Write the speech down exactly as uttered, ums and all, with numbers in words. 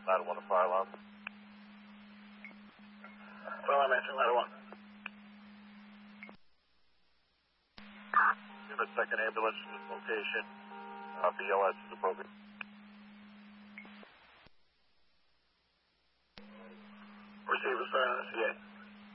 Ladder one to fire alarm. Fire alarm answer, ladder one. Unit second ambulance to this location. Uh, B L S is appropriate. Receiver, sorry, on the C A.